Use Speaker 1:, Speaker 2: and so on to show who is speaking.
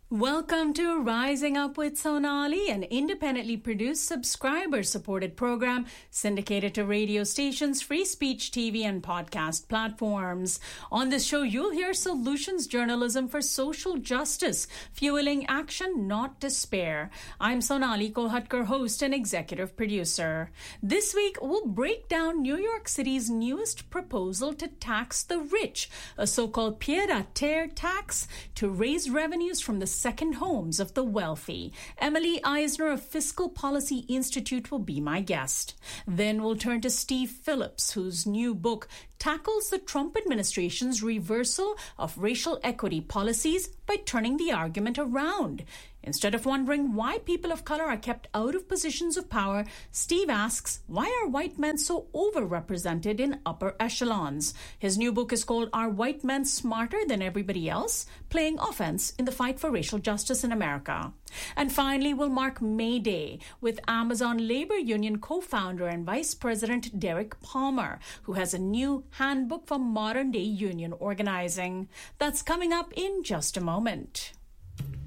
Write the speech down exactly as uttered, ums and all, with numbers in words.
Speaker 1: Welcome to Rising Up with Sonali, an independently produced, subscriber-supported program syndicated to radio stations, free speech T V, and podcast platforms. On this show, you'll hear solutions journalism for social justice, fueling action, not despair. I'm Sonali Kolhatkar, host and executive producer. This week, we'll break down New York City's newest proposal to tax the rich, a so-called pied-à-terre tax to raise revenues from the second homes of the wealthy. Emily Eisner of Fiscal Policy Institute will be my guest. Then we'll turn to Steve Phillips, whose new book tackles the Trump administration's reversal of racial equity policies by turning the argument around. Instead of wondering why people of color are kept out of positions of power, Steve asks, why are white men so overrepresented in upper echelons? His new book is called Are White Men Smarter Than Everybody Else? Playing Offense in the Fight for Racial Justice in America. And finally, we'll mark May Day with Amazon Labor Union co-founder and Vice President Derek Palmer, who has a new handbook for modern-day union organizing. That's coming up in just a moment.